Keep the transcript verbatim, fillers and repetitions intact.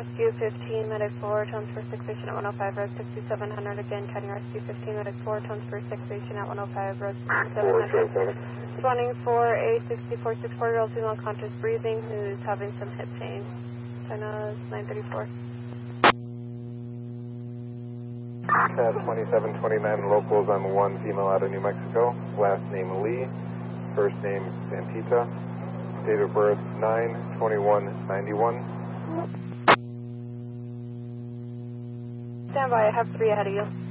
Rescue fifteen, Medic four, tones for six station at one oh five, Road sixty-seven hundred. Again, County Rescue fifteen, Medic four, tones for six station at one oh five, Road sixty-seven hundred. Responding for a sixty-four, sixty-four year old female conscious breathing who's having some hip pain. China nine thirty-four. Cat twenty-seven twenty-nine, locals on one, female out of New Mexico. Last name Lee, first name Sampita. Date of birth nine twenty-one ninety-one. Stand by, I have three ahead of you.